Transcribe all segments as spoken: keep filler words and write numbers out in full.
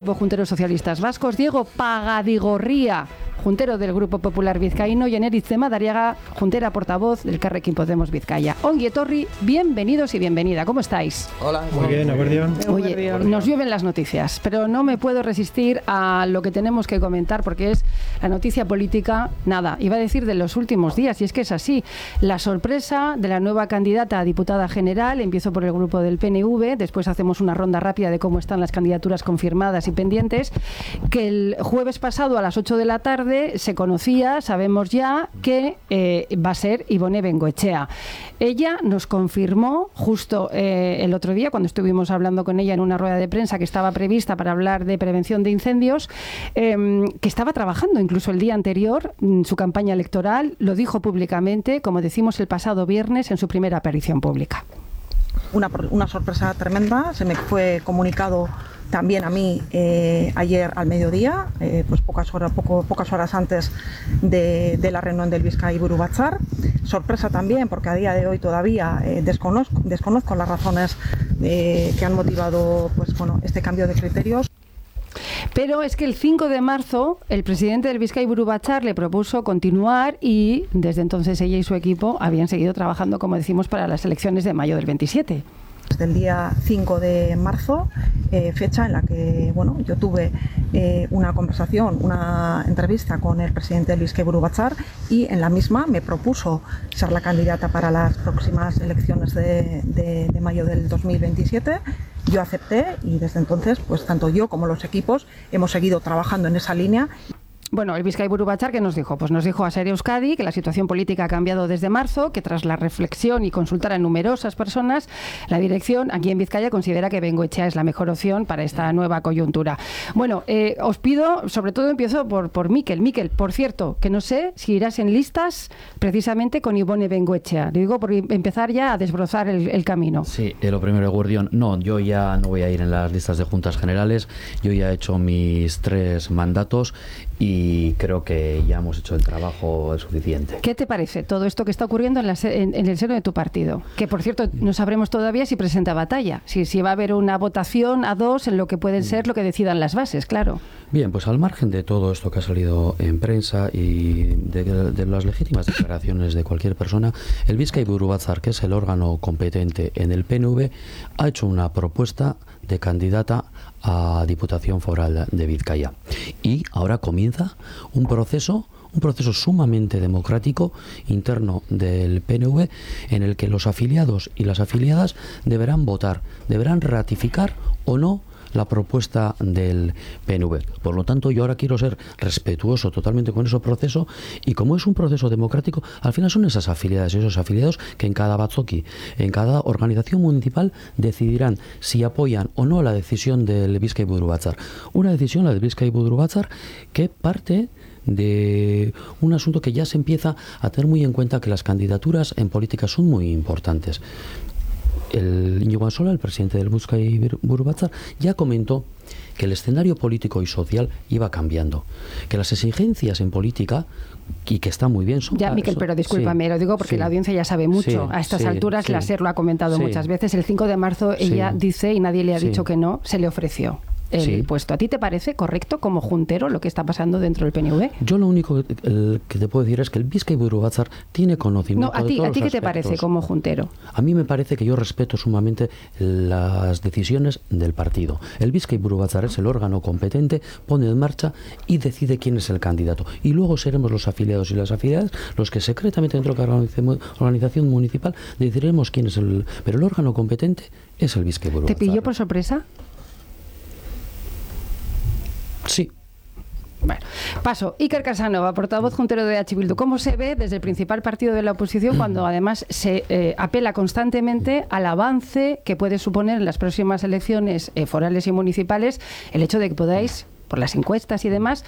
Grupo Juntero Socialistas Vascos, Diego Pagadigorría, juntero del Grupo Popular Vizcaíno, y Eneritz de Madariaga, juntera portavoz del Elkarrekin Podemos Vizcaya. Ongi etorri, bienvenidos y bienvenida. ¿Cómo estáis? Hola. Muy bien, acordeón. Oye, nos llueven las noticias, pero no me puedo resistir a lo que tenemos que comentar porque es la noticia política, nada, iba a decir de los últimos días, y es que es así. La sorpresa de la nueva candidata a diputada general, empiezo por el grupo del P N V, después hacemos una ronda rápida de cómo están las candidaturas confirmadas y pendientes, que el jueves pasado a las ocho de la tarde se conocía, sabemos ya, que eh, va a ser Ibone Bengoechea. Ella nos confirmó justo eh, el otro día, cuando estuvimos hablando con ella en una rueda de prensa que estaba prevista para hablar de prevención de incendios, eh, que estaba trabajando incluso el día anterior en su campaña electoral, lo dijo públicamente, como decimos el pasado viernes, en su primera aparición pública. Una, una sorpresa tremenda, se me fue comunicado también a mí eh, ayer al mediodía, eh, pues pocas horas, poco, pocas horas antes de, de la reunión del Bizkai Buru Batzar. Sorpresa también porque a día de hoy todavía eh, desconozco, desconozco las razones eh, que han motivado pues, bueno, este cambio de criterios. Pero es que el cinco de marzo el presidente del Bizkai Buru Batzar le propuso continuar y desde entonces ella y su equipo habían seguido trabajando, como decimos, para las elecciones de mayo del veintisiete. Desde el día cinco de marzo, eh, fecha en la que bueno, yo tuve eh, una conversación, una entrevista con el presidente del Bizkai Buru Batzar, y en la misma me propuso ser la candidata para las próximas elecciones de, de, de mayo del dos mil veintisiete. Yo acepté y desde entonces, pues tanto yo como los equipos hemos seguido trabajando en esa línea. Bueno, el Bizkai Buru Batzar, ¿qué nos dijo? Pues nos dijo a Ser Euskadi que la situación política ha cambiado desde marzo, que tras la reflexión y consultar a numerosas personas, la dirección aquí en Vizcaya considera que Bengoechea es la mejor opción para esta nueva coyuntura. Bueno, eh, os pido, sobre todo empiezo por, por Miquel. Miquel, por cierto, que no sé si irás en listas precisamente con Ibone Bengoechea. Le digo por empezar ya a desbrozar el, el camino. Sí, eh, lo primero, Gurdión, no, yo ya no voy a ir en las listas de juntas generales, yo ya he hecho mis tres mandatos y creo que ya hemos hecho el trabajo suficiente. ¿Qué te parece todo esto que está ocurriendo en, la, en, en el seno de tu partido? Que, por cierto, no sabremos todavía si presenta batalla, si, si va a haber una votación a dos en lo que pueden ser lo que decidan las bases, claro. Bien, pues al margen de todo esto que ha salido en prensa y de, de las legítimas declaraciones de cualquier persona, el Bizkai Buru Batzar, que es el órgano competente en el P N V, ha hecho una propuesta de candidata a Diputación Foral de Vizcaya. Y ahora comienza un proceso, un proceso sumamente democrático interno del P N V, en el que los afiliados y las afiliadas deberán votar, deberán ratificar o no la propuesta del P N V. Por lo tanto, yo ahora quiero ser respetuoso totalmente con ese proceso, y como es un proceso democrático, al final son esas afiliadas y esos afiliados que en cada batzoki, en cada organización municipal, decidirán si apoyan o no la decisión del Bizkai Buru Batzar. Una decisión, la del Bizkai Buru Batzar, que parte de un asunto que ya se empieza a tener muy en cuenta, que las candidaturas en política son muy importantes. El Íñigo Ansola, el presidente del Bizkai Buru Batzar, ya comentó que el escenario político y social iba cambiando, que las exigencias en política, y que está muy bien, son... Ya, Miquel, pero discúlpame, sí, lo digo porque sí, la audiencia ya sabe mucho. Sí, a estas sí, alturas, sí, la SER lo ha comentado sí, muchas veces. El cinco de marzo ella sí, dice, y nadie le ha sí, dicho que no, se le ofreció el sí. puesto. ¿A ti te parece correcto como juntero lo que está pasando dentro del P N V? Yo lo único que, el, que te puedo decir es que el Bizkai Buru Batzar tiene conocimiento. No, a ti, de todos ¿a ti los qué aspectos. te parece como juntero? A mí me parece que yo respeto sumamente las decisiones del partido. El Bizkai Buru Batzar es el órgano competente, pone en marcha y decide quién es el candidato. Y luego seremos los afiliados y las afiliadas los que secretamente dentro de la organización municipal decidiremos quién es el... Pero el órgano competente es el Bizkai Buru Batzar. ¿Te pilló por sorpresa? Sí. Bueno, paso. Iker Casanova, portavoz juntero de H Bildu. ¿Cómo se ve desde el principal partido de la oposición cuando además se eh, apela constantemente al avance que puede suponer en las próximas elecciones eh, forales y municipales el hecho de que podáis, por las encuestas y demás,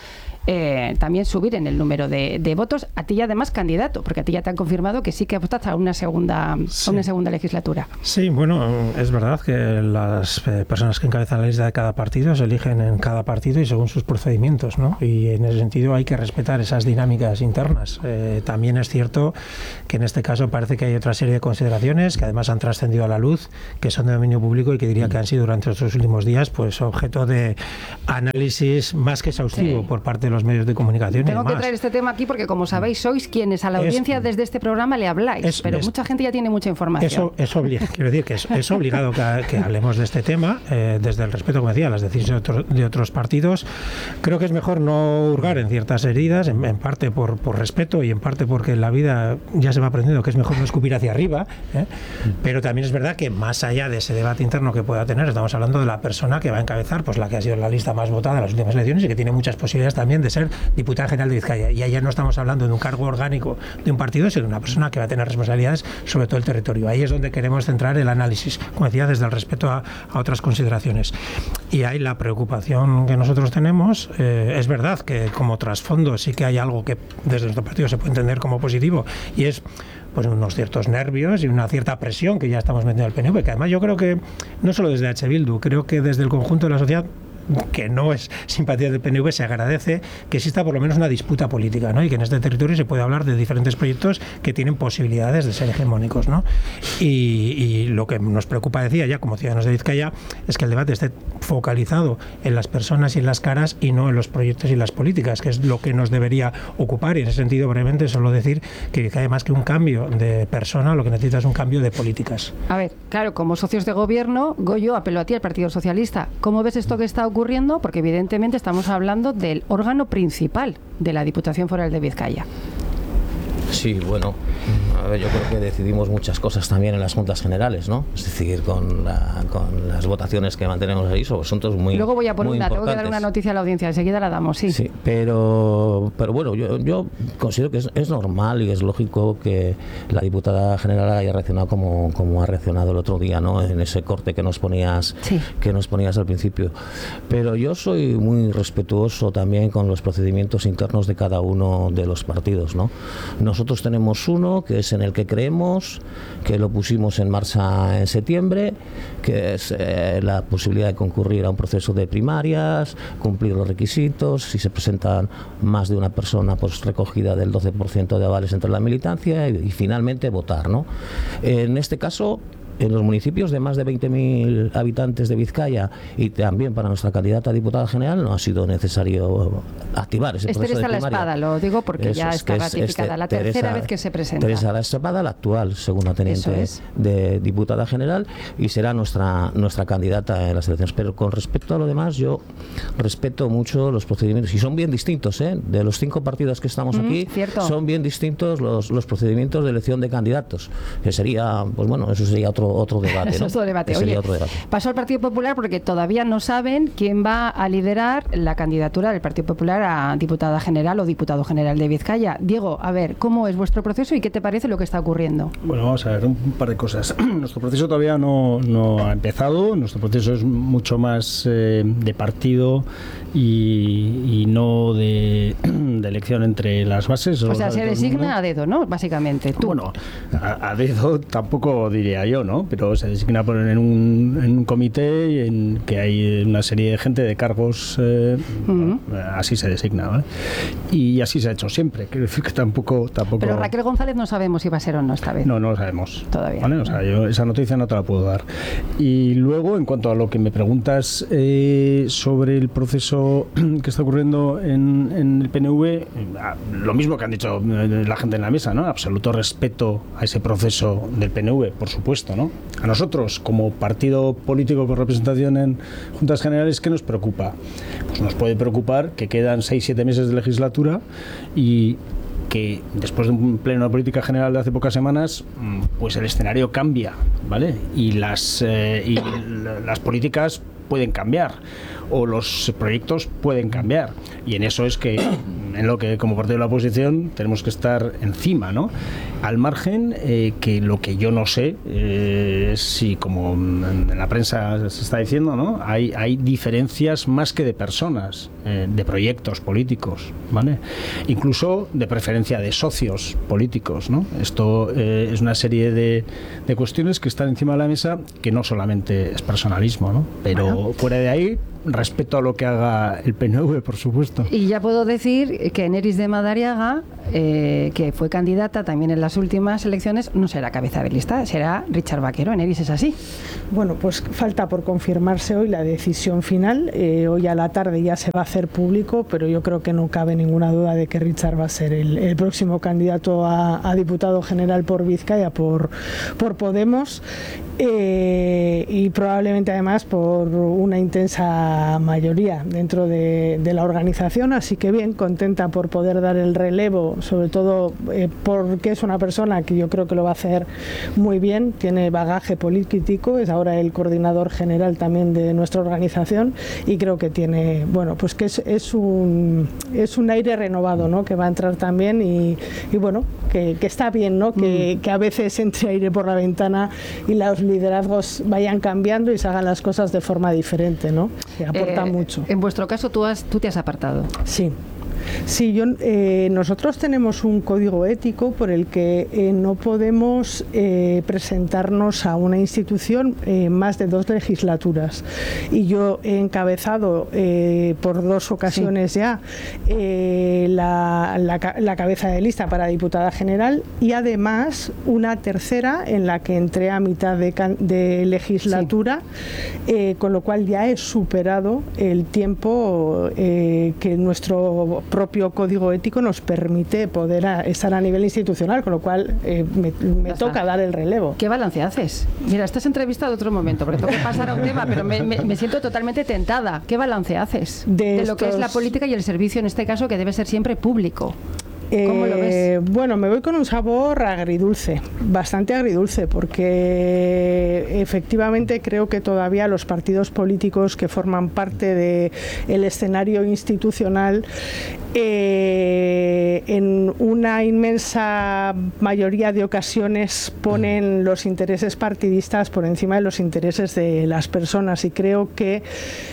eh, también subir en el número de, de votos. A ti, además, candidato, porque a ti ya te han confirmado que sí que apostas a una segunda, sí. a una segunda legislatura. Sí, bueno, es verdad que las eh, personas que encabezan la lista de cada partido se eligen en cada partido y según sus procedimientos, ¿no? Y en ese sentido hay que respetar esas dinámicas internas. Eh, también es cierto que en este caso parece que hay otra serie de consideraciones que además han trascendido a la luz, que son de dominio público y que diría que han sido durante estos últimos días pues objeto de análisis más que exhaustivo sí. por parte de los medios de comunicación. Tengo y demás. que traer este tema aquí porque, como sabéis, sois quienes a la audiencia es, desde este programa le habláis, es, pero es, mucha gente ya tiene mucha información. Eso es obligado, quiero decir que es, es obligado que, que hablemos de este tema eh, desde el respeto, como decía, a las decisiones de, otro, de otros partidos. Creo que es mejor no hurgar en ciertas heridas, en, en parte por, por respeto y en parte porque en la vida ya se va aprendiendo que es mejor no escupir hacia arriba, ¿eh? Pero también es verdad que más allá de ese debate interno que pueda tener, estamos hablando de la persona que va a encabezar pues la que ha sido la lista más votada en las últimas elecciones y que tiene muchas posibilidades también de ser diputada general de Vizcaya. Y allá no estamos hablando de un cargo orgánico de un partido, sino de una persona que va a tener responsabilidades sobre todo el territorio. Ahí es donde queremos centrar el análisis, como decía, desde el respeto a, a otras consideraciones. Y ahí la preocupación que nosotros tenemos, eh, es verdad que como trasfondo sí que hay algo que desde nuestro partido se puede entender como positivo, y es pues unos ciertos nervios y una cierta presión que ya estamos metiendo al P N V, que además yo creo que no solo desde H. Bildu, creo que desde el conjunto de la sociedad, que no es simpatía del P N V, se agradece que exista por lo menos una disputa política, ¿no? Y que en este territorio se puede hablar de diferentes proyectos que tienen posibilidades de ser hegemónicos, ¿no? Y, y lo que nos preocupa, decía ya como ciudadanos de Vizcaya, es que el debate esté focalizado en las personas y en las caras y no en los proyectos y las políticas, que es lo que nos debería ocupar. Y en ese sentido, brevemente, solo decir que Vizcaya, más que un cambio de persona, lo que necesita es un cambio de políticas. A ver, claro, como socios de gobierno, Goyo, apelo a ti, al Partido Socialista. ¿Cómo ves esto que está ocurriendo? Porque evidentemente estamos hablando del órgano principal de la Diputación Foral de Vizcaya. Sí, bueno, a ver, yo creo que decidimos muchas cosas también en las juntas generales, ¿no? Es decir, con, la, con las votaciones que mantenemos ahí sobre asuntos muy Luego voy a poner una, tengo que dar una noticia a la audiencia, enseguida la damos, sí. Sí, pero, pero bueno, yo, yo considero que es, es normal y es lógico que la diputada general haya reaccionado como, como ha reaccionado el otro día, ¿no? En ese corte que nos ponías, sí. que nos ponías al principio. Pero yo soy muy respetuoso también con los procedimientos internos de cada uno de los partidos, ¿no? Nosotros Nosotros tenemos uno que es en el que creemos, que lo pusimos en marcha en septiembre, que es eh, la posibilidad de concurrir a un proceso de primarias, cumplir los requisitos, si se presentan más de una persona, pues recogida del doce por ciento de avales entre la militancia y, y finalmente votar, ¿no? En este caso, en los municipios de más de veinte mil habitantes de Vizcaya y también para nuestra candidata a diputada general no ha sido necesario activar ese proceso de primaria. Teresa La Espada, lo digo porque Eso ya es, está ratificada, este, la tercera Teresa, vez que se presenta. Teresa La Espada, la actual segunda teniente es. de diputada general, y será nuestra nuestra candidata en las elecciones. Pero con respecto a lo demás, yo respeto mucho los procedimientos, y son bien distintos, ¿eh? De los cinco partidos que estamos mm, aquí, cierto. son bien distintos los, los procedimientos de elección de candidatos, que sería, pues bueno, eso sería otro otro debate, Eso ¿no? es otro debate. Oye, otro debate. Pasó al Partido Popular porque todavía no saben quién va a liderar la candidatura del Partido Popular a diputada general o diputado general de Vizcaya. Diego, a ver, ¿cómo es vuestro proceso y qué te parece lo que está ocurriendo? Bueno, vamos a ver un par de cosas. Nuestro proceso todavía no, no ha empezado. Nuestro proceso es mucho más eh, de partido y, y no de, de elección entre las bases. O sea, se designa a dedo, ¿no? Básicamente, tú. Bueno, a, a dedo tampoco diría yo, ¿no? Pero se designa por, en, un, en un comité y en que hay una serie de gente de cargos, eh, uh-huh. así se designa, ¿vale? Y así se ha hecho siempre. Quiero decir que tampoco, tampoco... Pero Raquel González no sabemos si va a ser o no esta vez. No, no lo sabemos. Todavía. ¿Vale? O sea, yo esa noticia no te la puedo dar. Y luego, en cuanto a lo que me preguntas eh, sobre el proceso que está ocurriendo en, en el P N V, lo mismo que han dicho la gente en la mesa, ¿no? Absoluto respeto a ese proceso del P N V, por supuesto, ¿no? A nosotros, como partido político con representación en Juntas Generales, ¿qué nos preocupa? Pues nos puede preocupar que quedan seis siete meses de legislatura y que después de un pleno de política general de hace pocas semanas, pues el escenario cambia, ¿vale? Y las, eh, y las políticas pueden cambiar o los proyectos pueden cambiar, y en eso es que en lo que como partido de la oposición tenemos que estar encima, ¿no? Al margen eh, que lo que yo no sé eh, es si, como en, en la prensa se está diciendo, ¿no? Hay, hay diferencias más que de personas, eh, de proyectos políticos, ¿vale? Incluso de preferencia de socios políticos, ¿no? Esto eh, es una serie de, de cuestiones que están encima de la mesa, que no solamente es personalismo, ¿no? Pero bueno, fuera de ahí, respeto a lo que haga el P N V, por supuesto. Y ya puedo decir que Neris de Madariaga, eh, que fue candidata también en las últimas elecciones, no será cabeza de lista, será Richard Vaquero. Neris, ¿es así? Bueno, pues falta por confirmarse hoy la decisión final. Eh, hoy a la tarde ya se va a hacer público, pero yo creo que no cabe ninguna duda de que Richard va a ser el, el próximo candidato a, a diputado general por Vizcaya, por, por Podemos, eh, y probablemente además por una intensa mayoría dentro de, de la organización, así que bien, contenta por poder dar el relevo, sobre todo eh, porque es una persona que yo creo que lo va a hacer muy bien, tiene bagaje político, es ahora el coordinador general también de nuestra organización y creo que tiene, bueno, pues que es, es un es un aire renovado, ¿no? Que va a entrar también y, y bueno, que, que está bien, ¿no? Que, que a veces entre aire por la ventana y los liderazgos vayan cambiando y se hagan las cosas de forma diferente, ¿no? Que aporta eh, mucho. En vuestro caso, tú, has, tú te has apartado. Sí. Sí, yo, eh, nosotros tenemos un código ético por el que eh, no podemos eh, presentarnos a una institución eh, más de dos legislaturas. Y yo he encabezado eh, por dos ocasiones sí. ya eh, la, la, la cabeza de lista para diputada general y además una tercera en la que entré a mitad de, de legislatura, sí. eh, con lo cual ya he superado el tiempo eh, que nuestro propio código ético nos permite poder a, estar a nivel institucional, con lo cual eh, me, me toca dar el relevo. ¿Qué balance haces? Mira, estás entrevistada otro momento, porque tengo que pasar a un tema, pero me, me, me siento totalmente tentada. ¿Qué balance haces de, de estos... lo que es la política y el servicio, en este caso, que debe ser siempre público? ¿Cómo lo ves? Eh, bueno, me voy con un sabor agridulce, bastante agridulce, porque efectivamente creo que todavía los partidos políticos que forman parte del escenario institucional eh, en una inmensa mayoría de ocasiones ponen los intereses partidistas por encima de los intereses de las personas, y creo que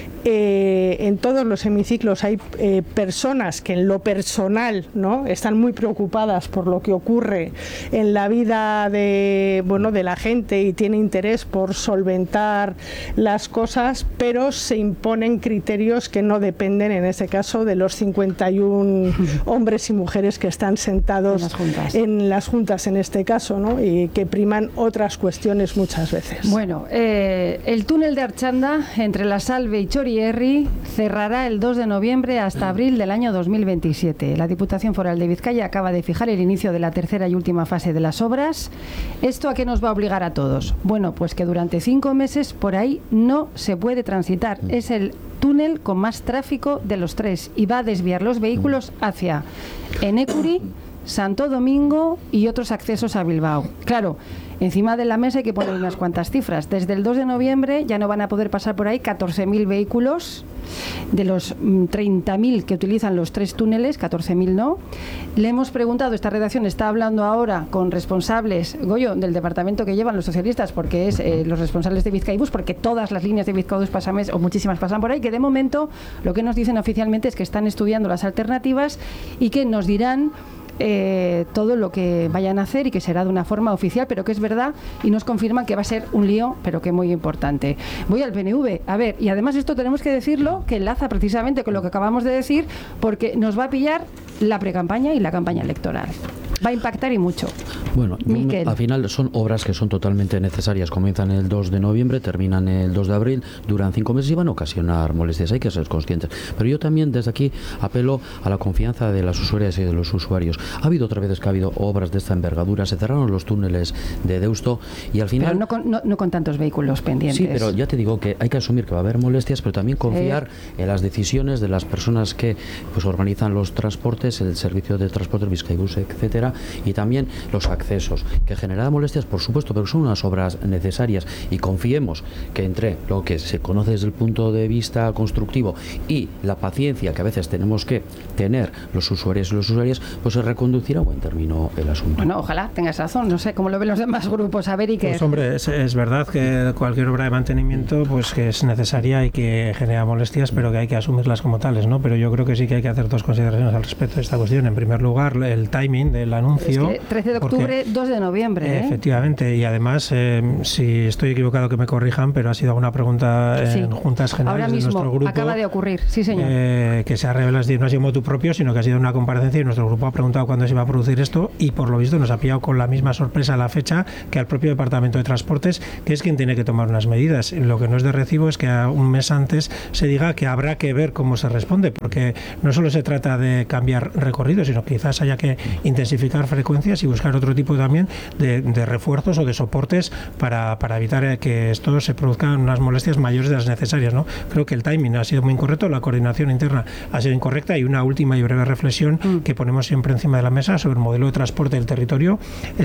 Eh, en todos los hemiciclos hay eh, personas que en lo personal, ¿no?, están muy preocupadas por lo que ocurre en la vida de, bueno, de la gente y tiene interés por solventar las cosas, pero se imponen criterios que no dependen, en este caso, de los cincuenta y uno hombres y mujeres que están sentados en las juntas, en, las juntas, en este caso, ¿no?, y que priman otras cuestiones muchas veces. Bueno, eh, el túnel de Archanda entre La Salve y Chori cerrará el dos de noviembre hasta abril del año dos mil veintisiete. La Diputación Foral de Vizcaya acaba de fijar el inicio de la tercera y última fase de las obras. ¿Esto a qué nos va a obligar a todos? Bueno, pues que durante cinco meses por ahí no se puede transitar. Es el túnel con más tráfico de los tres y va a desviar los vehículos hacia Enecuri, Santo Domingo y otros accesos a Bilbao. Claro, encima de la mesa hay que poner unas cuantas cifras. Desde el dos de noviembre ya no van a poder pasar por ahí catorce mil vehículos. De los treinta mil que utilizan los tres túneles, catorce mil no. Le hemos preguntado, esta redacción está hablando ahora con responsables, Goyo, del departamento que llevan los socialistas, porque es eh, los responsables de Bizkaibus, porque todas las líneas de Bizkaibus pasan, o muchísimas pasan por ahí, que de momento lo que nos dicen oficialmente es que están estudiando las alternativas y que nos dirán Eh, todo lo que vayan a hacer y que será de una forma oficial, pero que es verdad, y nos confirman que va a ser un lío, pero que muy importante. Voy al P N V, a ver, y además esto tenemos que decirlo, que enlaza precisamente con lo que acabamos de decir, porque nos va a pillar la precampaña y la campaña electoral. Va a impactar y mucho. Bueno, Miquel. Al final son obras que son totalmente necesarias. Comienzan el dos de noviembre, terminan el dos de abril, duran cinco meses y van a ocasionar molestias. Hay que ser conscientes. Pero yo también desde aquí apelo a la confianza de las usuarias y de los usuarios. Ha habido otras veces que ha habido obras de esta envergadura, se cerraron los túneles de Deusto y al final... Pero no con, no, no con tantos vehículos pendientes. Sí, pero ya te digo que hay que asumir que va a haber molestias, pero también confiar eh. en las decisiones de las personas que pues organizan los transportes, el servicio de transporte, Bizkaibus, etcétera, etcétera, y también los accesos, que generará molestias, por supuesto, pero son unas obras necesarias, y confiemos que entre lo que se conoce desde el punto de vista constructivo y la paciencia que a veces tenemos que tener los usuarios y los usuarias, pues se reconducirá a buen término el asunto. Bueno, ojalá tengas razón, no sé cómo lo ven los demás grupos. A ver, y que pues hombre, es, es verdad que cualquier obra de mantenimiento pues que es necesaria y que genera molestias, pero que hay que asumirlas como tales, ¿no? Pero yo creo que sí que hay que hacer dos consideraciones al respecto de esta cuestión. En primer lugar, el timing del anuncio. Es que trece de octubre, porque, dos de noviembre. ¿eh? Efectivamente, y además, eh, si estoy equivocado que me corrijan, pero ha sido una pregunta en sí. juntas generales Ahora mismo, de nuestro grupo. Acaba de ocurrir, sí señor. Eh, que se ha revelado, no ha sido motu propio, sino que ha sido una comparecencia y nuestro grupo ha preguntado cuándo se iba a producir esto y por lo visto nos ha pillado con la misma sorpresa la fecha que al propio Departamento de Transportes, que es quien tiene que tomar unas medidas. Lo que no es de recibo es que a un mes antes se diga que habrá que ver cómo se responde, porque no solo se trata de cambiar recorridos, sino que quizás haya que intensificar frecuencias y buscar otro tipo también de, de refuerzos o de soportes para, para evitar que esto se produzcan unas molestias mayores de las necesarias, ¿no? Creo que el timing ha sido muy incorrecto, la coordinación interna ha sido incorrecta y una última y breve reflexión mm. que ponemos siempre encima de la mesa sobre el modelo de transporte del territorio.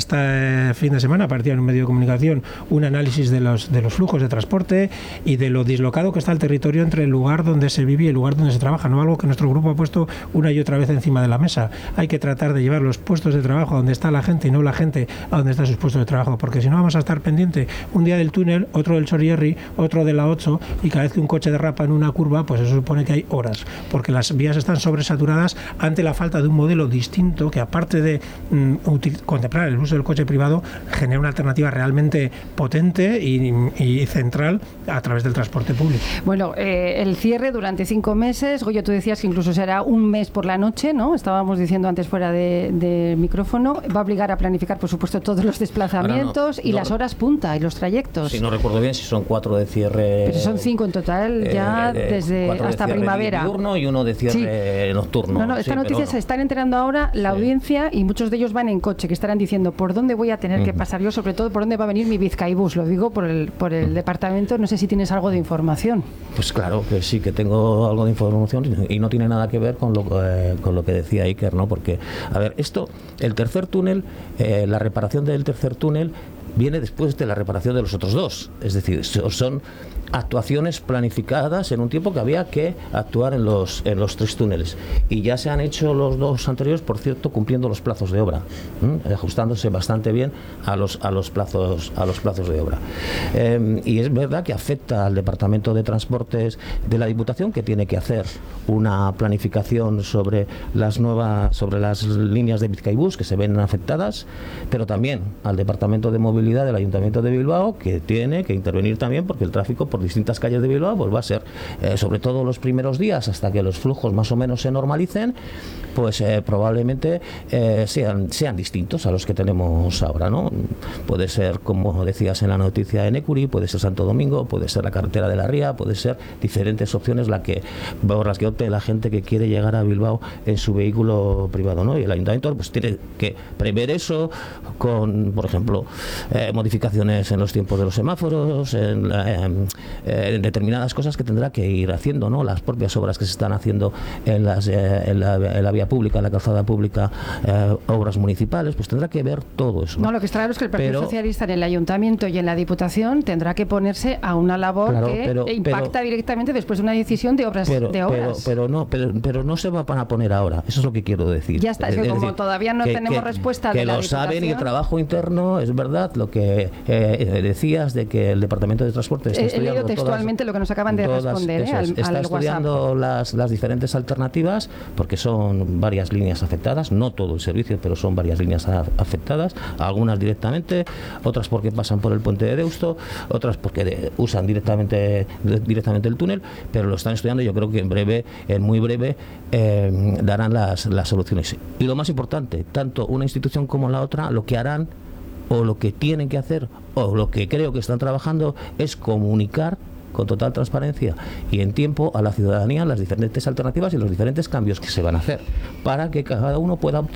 Este fin de semana aparecía en un medio de comunicación un análisis de los, de los flujos de transporte y de lo dislocado que está el territorio entre el lugar donde se vive y el lugar donde se trabaja, no algo que nuestro grupo ha puesto una y otra vez encima de la mesa. Hay que tratar de llevar los puestos de trabajo a donde está la gente y no la gente a donde están sus puestos de trabajo, porque si no vamos a estar pendiente un día del túnel, otro del Sorierri, otro de la ocho, y cada vez que un coche derrapa en una curva, pues eso supone que hay horas, porque las vías están sobresaturadas ante la falta de un modelo distinto que, aparte de mm, util- contemplar el uso del coche privado, genera una alternativa realmente potente y, y central a través del transporte público. Bueno, eh, el cierre durante cinco meses, Goyo, tú decías que incluso será un mes por la noche, ¿no? Estábamos diciendo antes fuera de, de micrófono, va a obligar a planificar, por supuesto, todos los desplazamientos no, y no, las horas punta y los trayectos. Si no recuerdo bien, si son cuatro de cierre... Pero son cinco en total, ya eh, desde hasta de primavera. Diurno y uno de cierre sí. nocturno. No, no, esta sí, noticia se están enterando ahora la sí. audiencia y muchos de ellos van en coche, que estarán diciendo por dónde voy a tener uh-huh. que pasar yo, sobre todo por dónde va a venir mi Bizkaibus. Lo digo por el, por el uh-huh. departamento, no sé si tienes algo de información. Pues claro que sí, que tengo algo de información y no tiene nada que ver con lo, eh, con lo que decía Iker, ¿no? Porque, a ver, esto, el tercer túnel, eh, la reparación del tercer túnel viene después de la reparación de los otros dos. Es decir, son actuaciones planificadas en un tiempo que había que actuar en los en los tres túneles. Y ya se han hecho los dos anteriores, por cierto, cumpliendo los plazos de obra, ¿eh? ajustándose bastante bien a los a los plazos a los plazos de obra. Eh, y es verdad que afecta al Departamento de Transportes de la Diputación, que tiene que hacer una planificación sobre las nuevas sobre las líneas de Bizkaibus que se ven afectadas, pero también al Departamento de Movilidad del Ayuntamiento de Bilbao, que tiene que intervenir también, porque el tráfico por distintas calles de Bilbao pues va a ser, eh, sobre todo los primeros días, hasta que los flujos más o menos se normalicen, pues eh, probablemente eh, sean, sean distintos a los que tenemos ahora, ¿no? Puede ser, como decías en la noticia, en Ecuri, puede ser Santo Domingo, puede ser la carretera de la Ría, puede ser diferentes opciones la que, por las que opte la gente que quiere llegar a Bilbao en su vehículo privado, ¿no? Y el Ayuntamiento pues tiene que prever eso con, por ejemplo, eh, modificaciones en los tiempos de los semáforos, en, eh, en determinadas cosas que tendrá que ir haciendo, ¿no? Las propias obras que se están haciendo en, las, eh, en, la, en la vía pública, en la calzada pública, eh, obras municipales, pues tendrá que ver todo eso, ¿no? No, lo que está claro es que el Partido pero, Socialista en el Ayuntamiento y en la Diputación tendrá que ponerse a una labor claro, que pero, impacta pero, directamente después de una decisión de obras. Pero, de obras. pero, pero, no, pero, pero no se va a poner ahora, eso es lo que quiero decir. Ya está, es, es que como decir, todavía no que, tenemos que, respuesta que de la lo Diputación. Saben, y el trabajo interno, es verdad, lo que eh, decías de que el Departamento de Transporte está he, estudiando he leído textualmente todas, lo que nos acaban de responder, esas, ¿eh? al, está al estudiando las, las diferentes alternativas, porque son varias líneas afectadas, no todo el servicio, pero son varias líneas a, afectadas, algunas directamente, otras porque pasan por el puente de Deusto, otras porque de, usan directamente de, directamente el túnel, pero lo están estudiando y yo creo que en breve, en muy breve, eh, darán las, las soluciones. Y lo más importante, tanto una institución como la otra, lo que harán o lo que tienen que hacer o lo que creo que están trabajando es comunicar con total transparencia y en tiempo a la ciudadanía las diferentes alternativas y los diferentes cambios que se van a hacer, para que cada uno pueda optar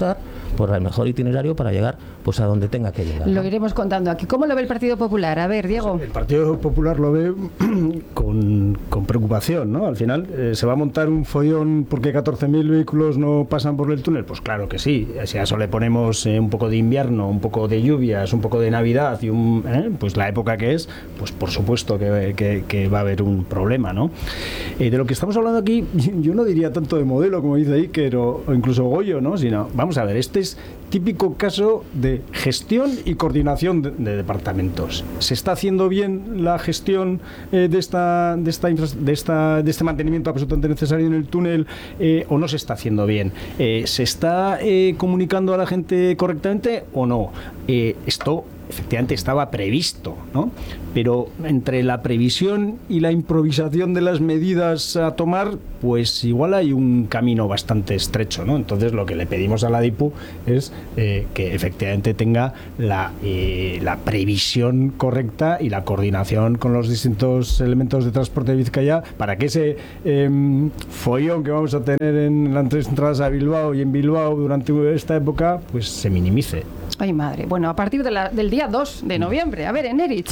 por el mejor itinerario para llegar pues a donde tenga que llegar. Lo iremos contando aquí. ¿Cómo lo ve el Partido Popular? A ver, Diego. El Partido Popular lo ve con, con preocupación, ¿no? Al final, eh, ¿se va a montar un follón porque catorce mil vehículos no pasan por el túnel? Pues claro que sí. Si a eso le ponemos eh, un poco de invierno, un poco de lluvias, un poco de Navidad y un, eh, pues la época que es, pues por supuesto que, que, que va a haber un problema, ¿no? Eh, de lo que estamos hablando aquí, yo no diría tanto de modelo, como dice Iker, o, o incluso Goyo, ¿no? Sino, vamos a ver, este es típico caso de gestión y coordinación de, de departamentos. ¿Se está haciendo bien la gestión eh, de, esta, de, esta de, esta, de este mantenimiento absolutamente necesario en el túnel eh, o no se está haciendo bien? Eh, ¿Se está eh, comunicando a la gente correctamente o no? Eh, esto efectivamente estaba previsto, ¿no? Pero entre la previsión y la improvisación de las medidas a tomar, pues igual hay un camino bastante estrecho, ¿no? Entonces lo que le pedimos a la DIPU es eh, que efectivamente tenga la, eh, la previsión correcta y la coordinación con los distintos elementos de transporte de Vizcaya para que ese eh, follón que vamos a tener en las tres entradas a Bilbao y en Bilbao durante esta época, pues se minimice. Ay, madre. Bueno, a partir de la, del día dos de noviembre. A ver, en Erich.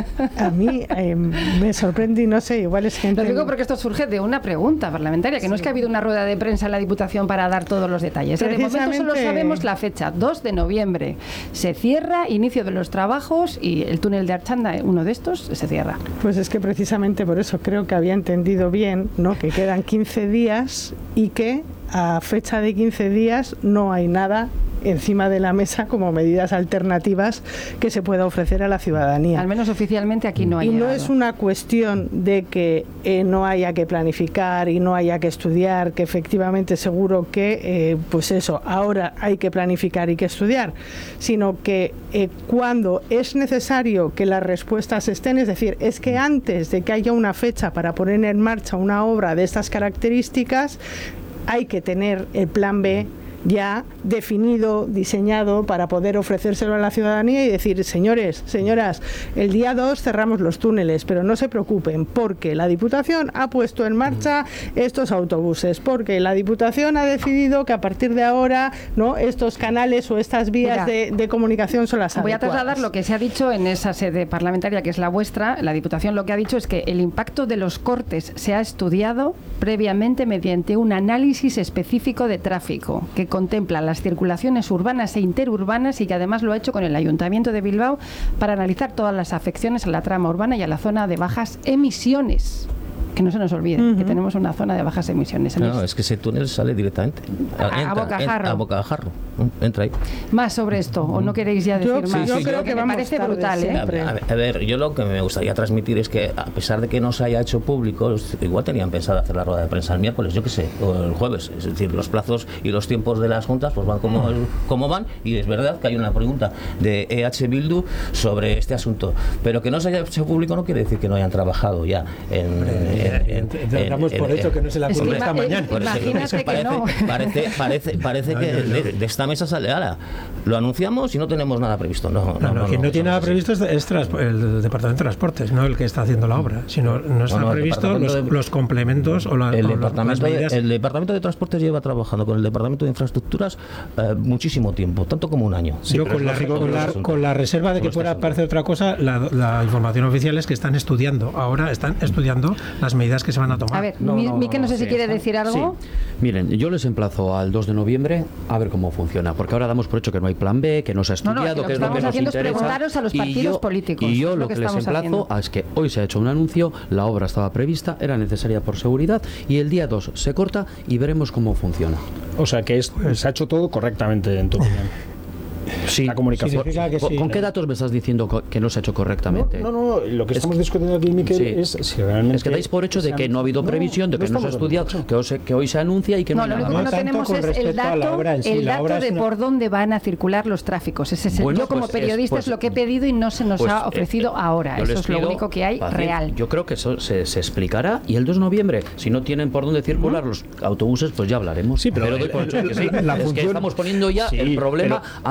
A mí eh, me sorprende y no sé, igual es gente... Lo digo porque esto surge de una pregunta parlamentaria, que sí. No es que ha habido una rueda de prensa en la Diputación para dar todos los detalles. De momento solo sabemos la fecha, dos de noviembre. Se cierra, inicio de los trabajos y el túnel de Archanda, uno de estos, se cierra. Pues es que precisamente por eso creo que había entendido bien, ¿no? Que quedan quince días y que a fecha de quince días no hay nada encima de la mesa como medidas alternativas que se pueda ofrecer a la ciudadanía. Al menos oficialmente aquí no hay. Y no llegado. Es una cuestión de que eh, no haya que planificar y no haya que estudiar, que efectivamente seguro que, eh, pues eso, ahora hay que planificar y que estudiar, sino que eh, cuando es necesario que las respuestas estén, es decir, es que antes de que haya una fecha para poner en marcha una obra de estas características, hay que tener el plan B ya definido, diseñado para poder ofrecérselo a la ciudadanía y decir, señores, señoras, el día dos cerramos los túneles, pero no se preocupen porque la Diputación ha puesto en marcha estos autobuses, porque la Diputación ha decidido que a partir de ahora, ¿no?, estos canales o estas vías de, de comunicación son las voy adecuadas. a trasladar lo que se ha dicho en esa sede parlamentaria que es la vuestra. La Diputación lo que ha dicho es que el impacto de los cortes se ha estudiado previamente mediante un análisis específico de tráfico que contempla las circulaciones urbanas e interurbanas y que además lo ha hecho con el Ayuntamiento de Bilbao para analizar todas las afecciones a la trama urbana y a la zona de bajas emisiones. Que no se nos olvide, uh-huh. que tenemos una zona de bajas emisiones. No, no, es que ese túnel sale directamente a, entra, a Bocajarro. En, a Bocajarro. Entra ahí. Más sobre esto, o no queréis ya decir yo, más. Sí, yo sí, creo yo, que, que me parece brutal, ¿eh? A ver, a ver, yo lo que me gustaría transmitir es que a pesar de que no se haya hecho público, igual tenían pensado hacer la rueda de prensa el miércoles, yo qué sé, o el jueves. Es decir, los plazos y los tiempos de las juntas pues van como, como van, y es verdad que hay una pregunta de E H Bildu sobre este asunto, pero que no se haya hecho público no quiere decir que no hayan trabajado ya en, en, en, en damos por hecho que no se la ocurrió esta mañana. Imagínate que parece, no. Parece, parece, parece que de, de esta mesa sale, ala, lo anunciamos y no tenemos nada previsto. No, no, no, no, no, quien no, no tiene nada así. previsto es, es tras, el Departamento de Transportes, no el que está haciendo la obra, sino no están no, no, previstos los, de, los complementos o, la, el, o departamento, las el Departamento de Transportes lleva trabajando con el Departamento de Infraestructuras eh, muchísimo tiempo, tanto como un año. Sí, Yo con la, con, la, con la reserva de que pueda parecer otra cosa, la, la información oficial es que están estudiando, ahora están estudiando las medidas que se van a tomar. A ver, no, mi, no, Miquel, no, no sé sí, si quiere decir algo. Sí. Miren, yo les emplazo al dos de noviembre a ver cómo funciona, porque ahora damos por hecho que no hay plan B, que no se ha estudiado, no, no, que, que es lo que nos interesa. Preguntaros a los partidos y yo, políticos. Y yo lo, lo que, que les emplazo haciendo. es que hoy se ha hecho un anuncio, la obra estaba prevista, era necesaria por seguridad, y el día dos se corta y veremos cómo funciona. O sea que es, se ha hecho todo correctamente, en tu opinión. Sí, la comunicación. Sí, que ¿Con, sí, ¿con qué datos me estás diciendo que no se ha hecho correctamente? No, no, no, lo que estamos es, discutiendo aquí, Miquel, sí. es si realmente... Es que dais por hecho de que no ha habido previsión, no, de que no, no se ha estudiado, que hoy se, que hoy se anuncia y que no, no hay nada. No, lo único que no tenemos es el dato, en sí, el dato de una... por dónde van a circular los tráficos. Ese es el, bueno, yo como pues periodista es, pues, es lo que he pedido y no se nos pues, ha ofrecido eh, ahora. Eso es lo único que hay fácil. real. Yo creo que eso se, se explicará y el dos de noviembre, si no tienen por dónde circular ¿Mm? los autobuses, pues ya hablaremos. Sí, pero doy por hecho que sí. Es que estamos poniendo ya el problema antes de que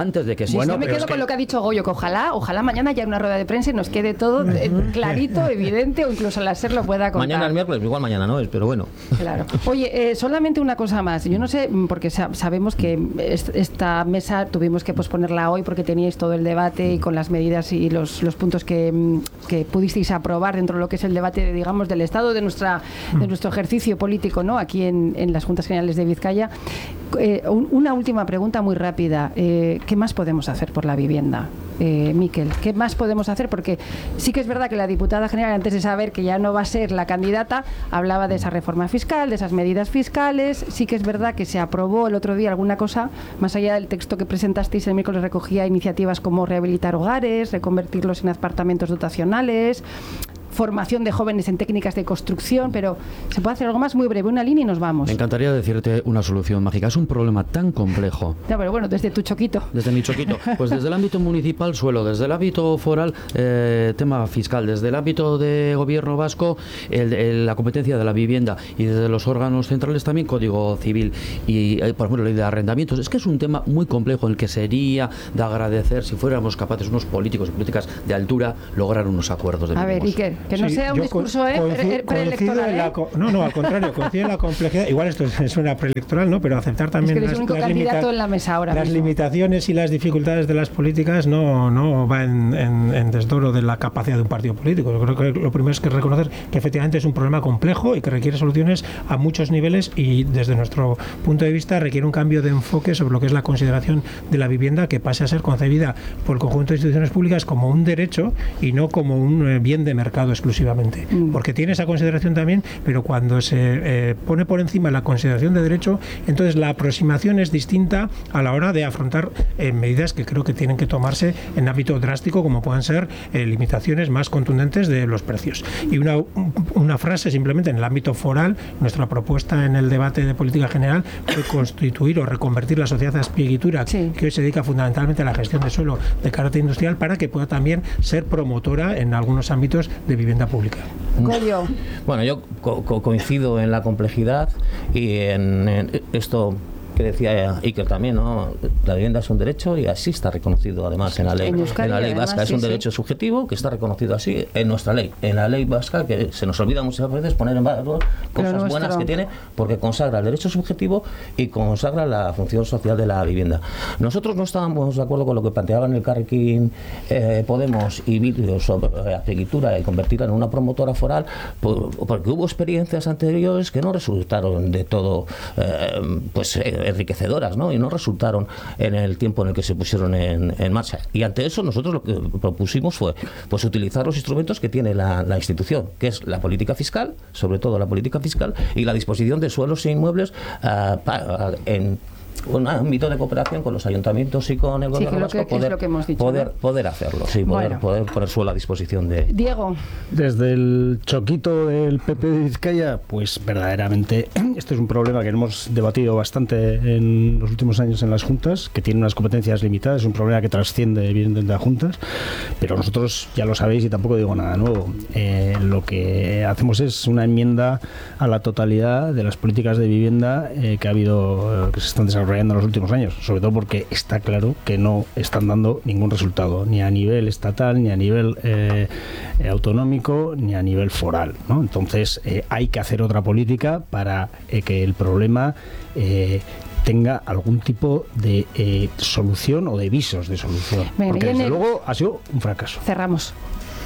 que sí. Bueno, yo me quedo con que... lo que ha dicho Goyo, que ojalá, ojalá mañana haya una rueda de prensa y nos quede todo eh, clarito, evidente, o incluso la SER lo pueda contar. Mañana es miércoles, igual mañana no es, pero bueno. Claro. Oye, eh, solamente una cosa más. Yo no sé, porque sa- sabemos que esta mesa tuvimos que posponerla hoy porque teníais todo el debate y con las medidas y los, los puntos que, que pudisteis aprobar dentro de lo que es el debate, digamos, del Estado de nuestra de nuestro ejercicio político, ¿no? Aquí en, en las Juntas Generales de Vizcaya. Eh, un, una última pregunta muy rápida. Eh, ¿Qué más podemos hacer por la vivienda? Eh, Miquel, ¿qué más podemos hacer? Porque sí que es verdad que la diputada general, antes de saber que ya no va a ser la candidata, hablaba de esa reforma fiscal, de esas medidas fiscales. Sí que es verdad que se aprobó el otro día alguna cosa, más allá del texto que presentasteis el miércoles, recogía iniciativas como rehabilitar hogares, reconvertirlos en apartamentos dotacionales, formación de jóvenes en técnicas de construcción, pero se puede hacer algo más muy breve, una línea y nos vamos. Me encantaría decirte una solución mágica. Es un problema tan complejo. Ya, pero bueno, desde tu choquito. Desde mi choquito. Pues desde el ámbito municipal, suelo, desde el ámbito foral, eh, tema fiscal, desde el ámbito de gobierno vasco, el, el, la competencia de la vivienda, y desde los órganos centrales también código civil y, eh, por ejemplo, ley de arrendamientos. Es que es un tema muy complejo en el que sería de agradecer si fuéramos capaces, unos políticos y políticas de altura, lograr unos acuerdos de A ver, Iker, que no sí, sea un discurso eh, coincido, preelectoral. ¿eh? La, no, no, al contrario, coincide en la complejidad. Igual esto suena preelectoral, ¿no? Pero aceptar también es que las, único las, limita- en la mesa ahora las mismo. limitaciones y las dificultades de las políticas no, no va en, en, en desdoro de la capacidad de un partido político. Yo creo que lo primero es que reconocer que efectivamente es un problema complejo y que requiere soluciones a muchos niveles, y desde nuestro punto de vista requiere un cambio de enfoque sobre lo que es la consideración de la vivienda, que pase a ser concebida por el conjunto de instituciones públicas como un derecho y no como un bien de mercado exclusivamente. Mm. Porque tiene esa consideración también, pero cuando se eh, pone por encima la consideración de derecho, entonces la aproximación es distinta a la hora de afrontar eh, medidas que creo que tienen que tomarse en ámbito drástico, como puedan ser eh, limitaciones más contundentes de los precios. Y una, una frase simplemente en el ámbito foral, nuestra propuesta en el debate de política general fue constituir o reconvertir la sociedad aspieguitura, sí, que hoy se dedica fundamentalmente a la gestión de suelo de carácter industrial, para que pueda también ser promotora en algunos ámbitos de vivienda pública. Goyo. Bueno, yo co- co- coincido en la complejidad y en, en esto que decía Iker también, ¿no? La vivienda es un derecho y así está reconocido además en la ley, en, Euskadi, en la ley además, vasca. Es sí, un derecho sí. subjetivo que está reconocido así en nuestra ley, en la ley vasca, que se nos olvida muchas veces poner en valor cosas nuestro... buenas que tiene, porque consagra el derecho subjetivo y consagra la función social de la vivienda. Nosotros no estábamos de acuerdo con lo que planteaban el Carrequín eh, Podemos y Bildu sobre la agricultura y convertirla en una promotora foral, por, porque hubo experiencias anteriores que no resultaron de todo eh, pues eh, enriquecedoras, ¿no? Y no resultaron en el tiempo en el que se pusieron en, en marcha. Y ante eso nosotros lo que propusimos fue pues utilizar los instrumentos que tiene la, la institución, que es la política fiscal, sobre todo la política fiscal, y la disposición de suelos e inmuebles uh, pa, uh, en un ámbito de cooperación con los ayuntamientos y con el sí, gobierno vasco, poder, dicho, poder, ¿no? poder hacerlo, sí, poder, bueno. poder poner suelo a disposición de... Diego. Desde el choquito del P P de Vizcaya, pues verdaderamente este es un problema que hemos debatido bastante en los últimos años en las juntas, que tiene unas competencias limitadas, es un problema que trasciende evidentemente a juntas, pero nosotros ya lo sabéis y tampoco digo nada nuevo. Eh, lo que hacemos es una enmienda a la totalidad de las políticas de vivienda eh, que ha habido, eh, que se están desarrollando en los últimos años, sobre todo porque está claro que no están dando ningún resultado, ni a nivel estatal, ni a nivel eh, autonómico, ni a nivel foral, ¿no? Entonces eh, hay que hacer otra política para eh, que el problema eh, tenga algún tipo de eh, solución o de visos de solución. Venga, porque desde el... luego ha sido un fracaso. Cerramos.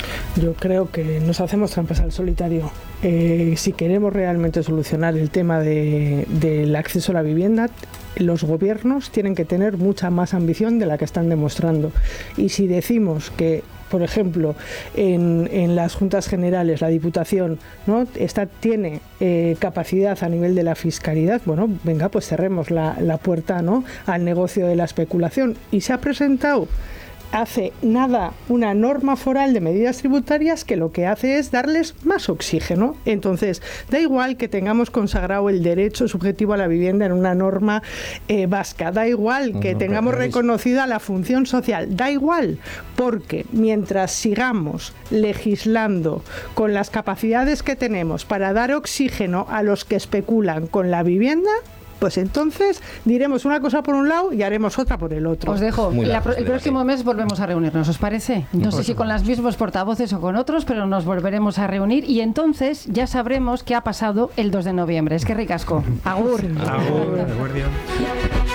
Yo creo que nos hacemos trampas al solitario. Eh, si queremos realmente solucionar el tema de, del acceso a la vivienda, los gobiernos tienen que tener mucha más ambición de la que están demostrando. Y si decimos que, por ejemplo, en, en las juntas generales, la Diputación, ¿no? Esta tiene eh, capacidad a nivel de la fiscalidad, bueno, venga, pues cerremos la, la puerta, ¿no?, al negocio de la especulación. Y se ha presentado hace nada una norma foral de medidas tributarias que lo que hace es darles más oxígeno. Entonces, da igual que tengamos consagrado el derecho subjetivo a la vivienda en una norma eh, vasca, da igual que no, tengamos reconocida la función social, da igual, porque mientras sigamos legislando con las capacidades que tenemos para dar oxígeno a los que especulan con la vivienda, pues entonces diremos una cosa por un lado y haremos otra por el otro. Os dejo. La, el próximo mes volvemos a reunirnos, ¿os parece? No sé si con los mismos portavoces o con otros, pero nos volveremos a reunir y entonces ya sabremos qué ha pasado el dos de noviembre. Es que ricasco. Agur. Agur. Agur.